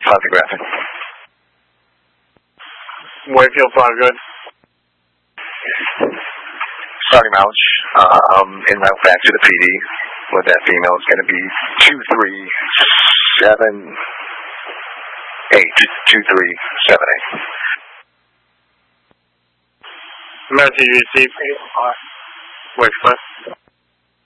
Photographic. Wakefield 5, good. Starting mileage, en route back to the PD with that female is going to be 2378. Message received. Wake 5.